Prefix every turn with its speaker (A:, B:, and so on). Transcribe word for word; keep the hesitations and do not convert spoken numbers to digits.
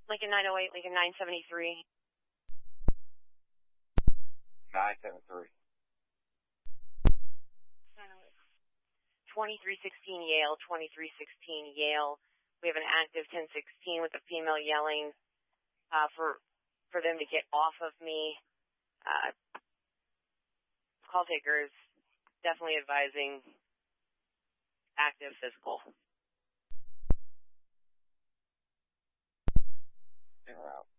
A: Lincoln nine oh eight, Lincoln nine seventy-three.
B: nine seven three.
A: twenty-three sixteen Yale, twenty-three sixteen Yale. We have an active ten sixteen with a female yelling uh, for for them to get off of me. Uh, call takers definitely advising active physical.
B: En route.